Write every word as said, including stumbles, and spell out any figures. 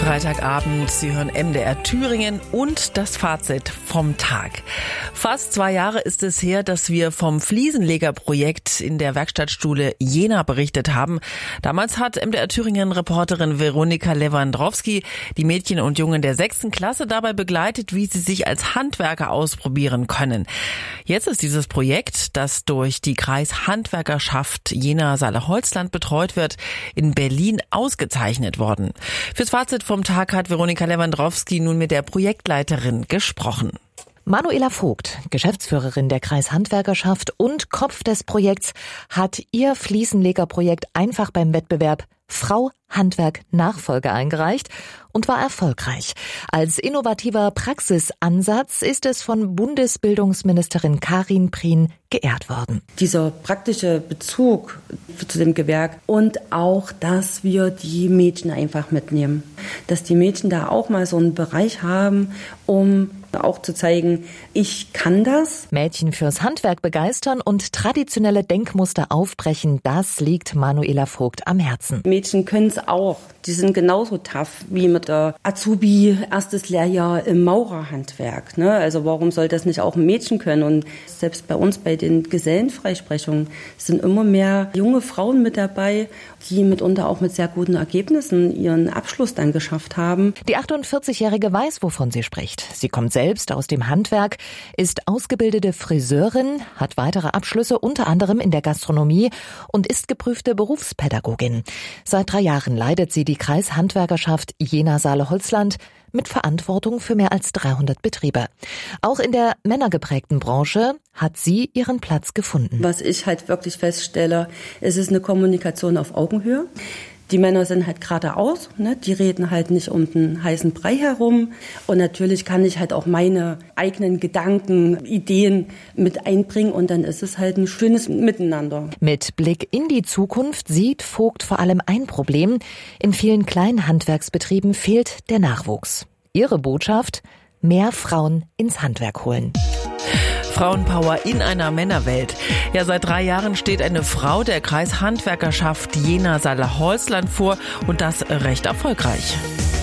Freitagabend, Sie hören M D R Thüringen und das Fazit vom Tag. Fast zwei Jahre ist es her, dass wir vom Fliesenlegerprojekt in der Werkstattschule Jena berichtet haben. Damals hat M D R Thüringen-Reporterin Veronika Lewandowski die Mädchen und Jungen der sechsten Klasse dabei begleitet, wie sie sich als Handwerker ausprobieren können. Jetzt ist dieses Projekt, das durch die Kreishandwerkerschaft Jena-Saale-Holzland betreut wird, in Berlin ausgezeichnet worden. Fürs Fazit vom Tag hat Veronika Lewandowski nun mit der Projektleiterin gesprochen. Manuela Vogt, Geschäftsführerin der Kreishandwerkerschaft und Kopf des Projekts, hat ihr Fliesenlegerprojekt einfach beim Wettbewerb Frau Handwerk Nachfolge eingereicht und war erfolgreich. Als innovativer Praxisansatz ist es von Bundesbildungsministerin Karin Prien geehrt worden. Dieser praktische Bezug zu dem Gewerk und auch, dass wir die Mädchen einfach mitnehmen. Dass die Mädchen da auch mal so einen Bereich haben, um auch zu zeigen, ich kann das. Mädchen fürs Handwerk begeistern und traditionelle Denkmuster aufbrechen, das liegt Manuela Vogt am Herzen. Mädchen können es auch. Die sind genauso tough wie mit der Azubi, erstes Lehrjahr im Maurerhandwerk. Ne? Also warum soll das nicht auch ein Mädchen können? Und selbst bei uns bei den Gesellenfreisprechungen sind immer mehr junge Frauen mit dabei, die mitunter auch mit sehr guten Ergebnissen ihren Abschluss dann geschafft haben. Die achtundvierzigjährige weiß, wovon sie spricht. Sie kommt selbst aus dem Handwerk, ist ausgebildete Friseurin, hat weitere Abschlüsse unter anderem in der Gastronomie und ist geprüfte Berufspädagogin. Seit drei Jahren leitet sie die Kreishandwerkerschaft Jena-Saale-Holzland mit Verantwortung für mehr als dreihundert Betriebe. Auch in der männergeprägten Branche hat sie ihren Platz gefunden. Was ich halt wirklich feststelle, es ist eine Kommunikation auf Augenhöhe. Die Männer sind halt geradeaus, ne? Die reden halt nicht um den heißen Brei herum. Und natürlich kann ich halt auch meine eigenen Gedanken, Ideen mit einbringen und dann ist es halt ein schönes Miteinander. Mit Blick in die Zukunft sieht Vogt vor allem ein Problem. In vielen kleinen Handwerksbetrieben fehlt der Nachwuchs. Ihre Botschaft: mehr Frauen ins Handwerk holen. Frauenpower in einer Männerwelt. Ja, seit drei Jahren steht eine Frau der Kreishandwerkerschaft Jena-Saale-Holzland vor und das recht erfolgreich.